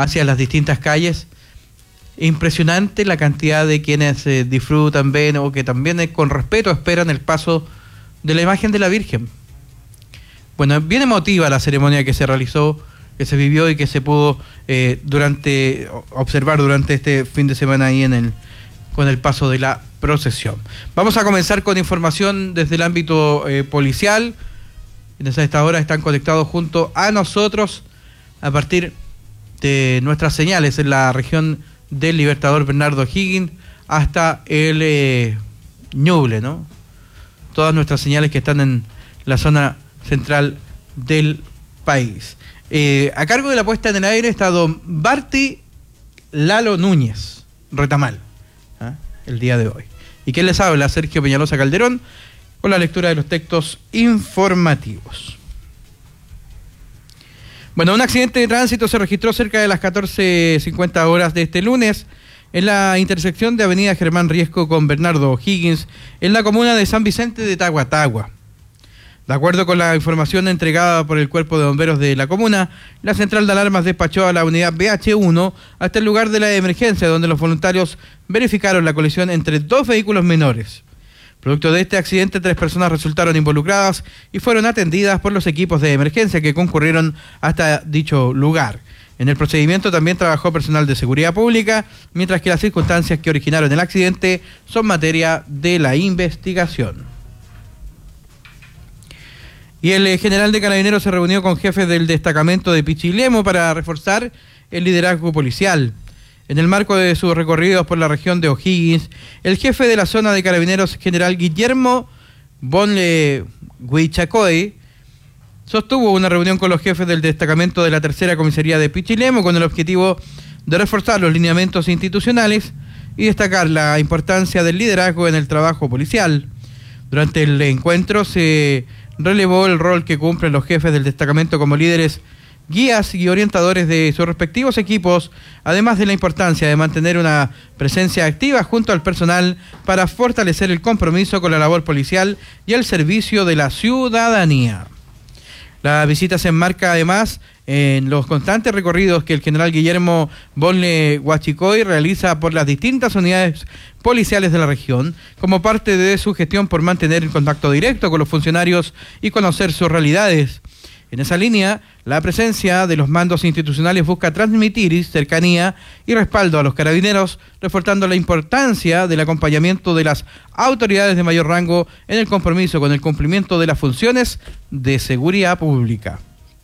hacia las distintas calles. Impresionante la cantidad de quienes disfrutan, ven o que también con respeto esperan el paso de la imagen de la Virgen. Bueno, bien emotiva la ceremonia que se realizó, que se vivió y que se pudo observar durante este fin de semana ahí con el paso de la procesión. Vamos a comenzar con información desde el ámbito policial. Quienes a esta hora están conectados junto a nosotros a partir de nuestras señales en la región del Libertador Bernardo O'Higgins hasta el Ñuble, ¿no? Todas nuestras señales que están en la zona central del país. A cargo de la puesta en el aire está don Barty Lalo Núñez, Retamal, el día de hoy. ¿Y quién les habla? Sergio Peñalosa Calderón, con la lectura de los textos informativos. Bueno, un accidente de tránsito se registró cerca de las 14:50 horas de este lunes en la intersección de Avenida Germán Riesco con Bernardo O'Higgins, en la comuna de San Vicente de Tahuatahua. De acuerdo con la información entregada por el Cuerpo de Bomberos de la comuna, la central de alarmas despachó a la unidad BH1 hasta el lugar de la emergencia, donde los voluntarios verificaron la colisión entre dos vehículos menores. Producto de este accidente, 3 personas resultaron involucradas y fueron atendidas por los equipos de emergencia que concurrieron hasta dicho lugar. En el procedimiento también trabajó personal de seguridad pública, mientras que las circunstancias que originaron el accidente son materia de la investigación. Y el general de Carabineros se reunió con jefes del destacamento de Pichilemu para reforzar el liderazgo policial. En el marco de sus recorridos por la región de O'Higgins, el jefe de la zona de Carabineros, general Guillermo Bonle Huichacoy, sostuvo una reunión con los jefes del destacamento de la tercera comisaría de Pichilemu con el objetivo de reforzar los lineamientos institucionales y destacar la importancia del liderazgo en el trabajo policial. Durante el encuentro se relevó el rol que cumplen los jefes del destacamento como líderes, guías y orientadores de sus respectivos equipos, además de la importancia de mantener una presencia activa junto al personal para fortalecer el compromiso con la labor policial y el servicio de la ciudadanía. La visita se enmarca además en los constantes recorridos que el general Guillermo Bonle Huachicoy realiza por las distintas unidades policiales de la región, como parte de su gestión por mantener el contacto directo con los funcionarios y conocer sus realidades. En esa línea, la presencia de los mandos institucionales busca transmitir cercanía y respaldo a los carabineros, reforzando la importancia del acompañamiento de las autoridades de mayor rango en el compromiso con el cumplimiento de las funciones de seguridad pública.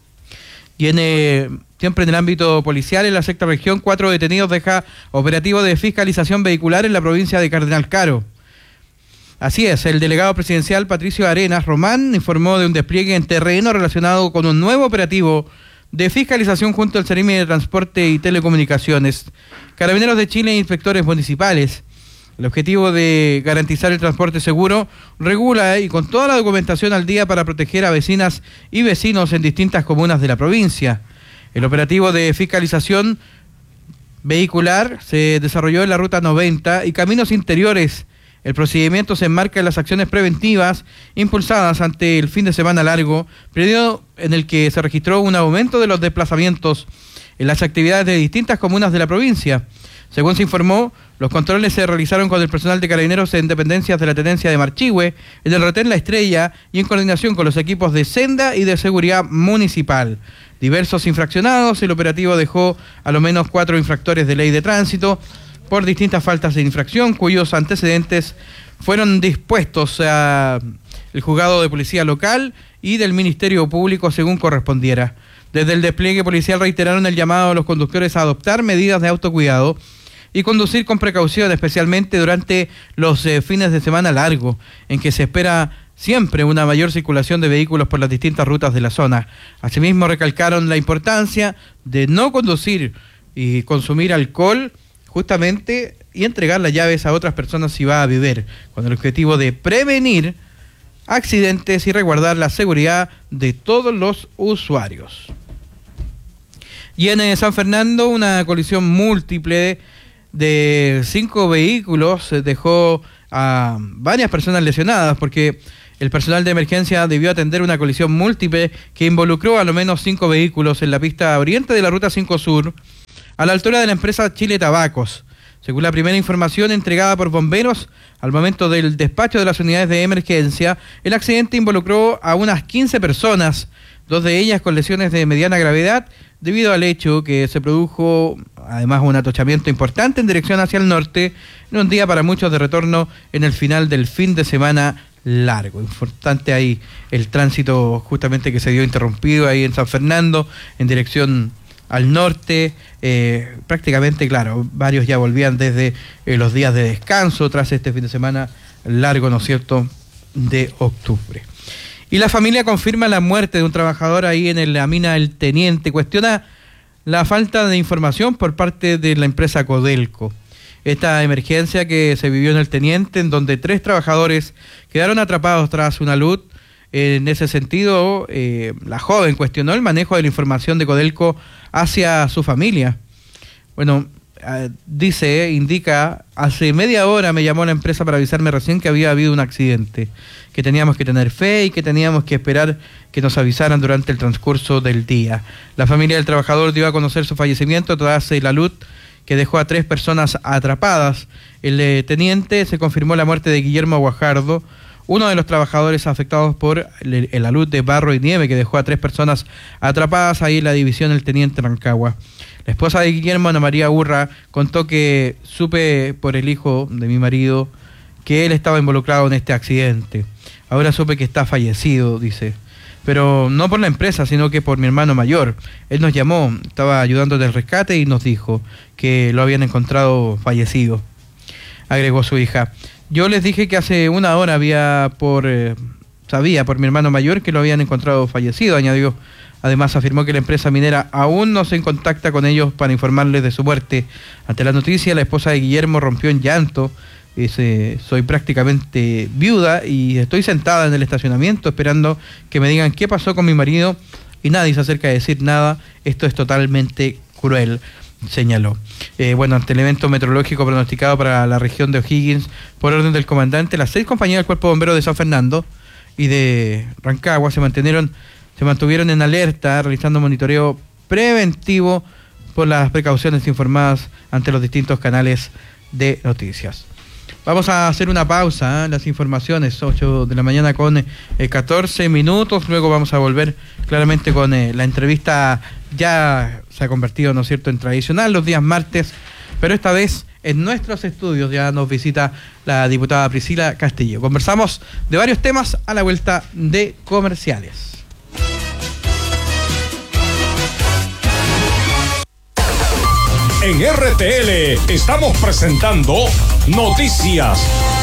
Y siempre en el ámbito policial, en la sexta región, 4 detenidos deja operativo de fiscalización vehicular en la provincia de Cardenal Caro. Así es, el delegado presidencial Patricio Arenas Román informó de un despliegue en terreno relacionado con un nuevo operativo de fiscalización junto al Seremi de Transporte y Telecomunicaciones, Carabineros de Chile e inspectores municipales. El objetivo de garantizar el transporte seguro, regula y con toda la documentación al día para proteger a vecinas y vecinos en distintas comunas de la provincia. El operativo de fiscalización vehicular se desarrolló en la Ruta 90 y Caminos Interiores. El procedimiento se enmarca en las acciones preventivas impulsadas ante el fin de semana largo, periodo en el que se registró un aumento de los desplazamientos en las actividades de distintas comunas de la provincia. Según se informó, los controles se realizaron con el personal de Carabineros en dependencias de la Tenencia de Marchihue, en el retén La Estrella y en coordinación con los equipos de Senda y de Seguridad Municipal. Diversos infraccionados, el operativo dejó a lo menos 4 infractores de ley de tránsito por distintas faltas de infracción, cuyos antecedentes fueron dispuestos al juzgado de policía local y del Ministerio Público según correspondiera. Desde el despliegue policial reiteraron el llamado a los conductores a adoptar medidas de autocuidado y conducir con precaución, especialmente durante los fines de semana largo, en que se espera siempre una mayor circulación de vehículos por las distintas rutas de la zona. Asimismo, recalcaron la importancia de no conducir y consumir alcohol justamente y entregar las llaves a otras personas si va a beber, con el objetivo de prevenir accidentes y resguardar la seguridad de todos los usuarios. Y en San Fernando, una colisión múltiple de 5 vehículos dejó a varias personas lesionadas, porque el personal de emergencia debió atender una colisión múltiple que involucró a lo menos 5 vehículos en la pista oriente de la Ruta 5 Sur, a la altura de la empresa Chile Tabacos. Según la primera información entregada por bomberos, al momento del despacho de las unidades de emergencia, el accidente involucró a unas 15 personas, 2 de ellas con lesiones de mediana gravedad, debido al hecho que se produjo además un atochamiento importante en dirección hacia el norte, en un día para muchos de retorno en el final del fin de semana largo. Importante ahí el tránsito justamente que se dio interrumpido ahí en San Fernando, en dirección al norte. Prácticamente, claro, varios ya volvían desde los días de descanso tras este fin de semana largo, ¿no es cierto?, de octubre. Y la familia confirma la muerte de un trabajador ahí en la mina El Teniente. Cuestiona la falta de información por parte de la empresa Codelco. Esta emergencia que se vivió en El Teniente, en donde 3 trabajadores quedaron atrapados tras una luz. En ese sentido, la joven cuestionó el manejo de la información de Codelco hacia su familia. Bueno, indica, hace media hora me llamó la empresa para avisarme recién que había habido un accidente, que teníamos que tener fe y que teníamos que esperar que nos avisaran durante el transcurso del día. La familia del trabajador dio a conocer su fallecimiento tras la luz que dejó a 3 personas atrapadas. El teniente se confirmó la muerte de Guillermo Guajardo, uno de los trabajadores afectados por el alud de barro y nieve que dejó a 3 personas atrapadas ahí en la división del Teniente Rancagua. La esposa de Guillermo, Ana María Urra, contó que supe por el hijo de mi marido que él estaba involucrado en este accidente. Ahora supe que está fallecido, dice. Pero no por la empresa, sino que por mi hermano mayor. Él nos llamó, estaba ayudando en el rescate y nos dijo que lo habían encontrado fallecido. Agregó su hija. Yo les dije que hace una hora sabía por mi hermano mayor que lo habían encontrado fallecido, añadió. Además afirmó que la empresa minera aún no se contacta con ellos para informarles de su muerte. Ante la noticia, la esposa de Guillermo rompió en llanto. Dice, soy prácticamente viuda y estoy sentada en el estacionamiento esperando que me digan qué pasó con mi marido y nadie se acerca a decir nada. Esto es totalmente cruel, señaló. Ante el evento meteorológico pronosticado para la región de O'Higgins, por orden del comandante, las 6 compañías del Cuerpo de Bomberos de San Fernando y de Rancagua se mantuvieron en alerta, realizando monitoreo preventivo por las precauciones informadas ante los distintos canales de noticias. Vamos a hacer una pausa, ¿eh? Las informaciones, 8 de la mañana con 14 minutos, luego vamos a volver claramente con la entrevista. Ya se ha convertido, ¿no es cierto?, en tradicional los días martes, pero esta vez en nuestros estudios ya nos visita la diputada Priscila Castillo. Conversamos de varios temas a la vuelta de comerciales. En RTL estamos presentando Noticias.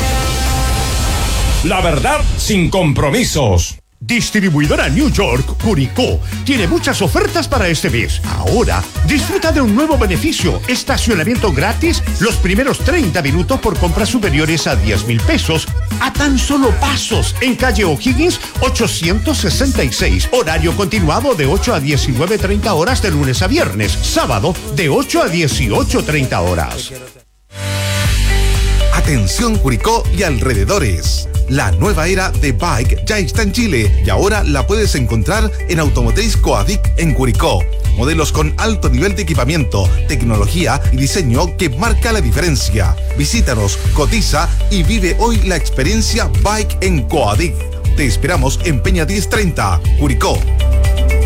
La verdad sin compromisos. Distribuidora New York, Curicó, tiene muchas ofertas para este mes. Ahora, disfruta de un nuevo beneficio: estacionamiento gratis los primeros 30 minutos por compras superiores a 10,000 pesos, a tan solo pasos, en calle O'Higgins 866. Horario continuado de 8 a 19:30 horas de lunes a viernes. Sábado de 8 a 18:30 horas. Atención Curicó y alrededores. La nueva era de Bike ya está en Chile y ahora la puedes encontrar en Automotriz Coadic en Curicó. Modelos con alto nivel de equipamiento, tecnología y diseño que marca la diferencia. Visítanos, cotiza y vive hoy la experiencia Bike en Coadic. Te esperamos en Peña 1030, Curicó.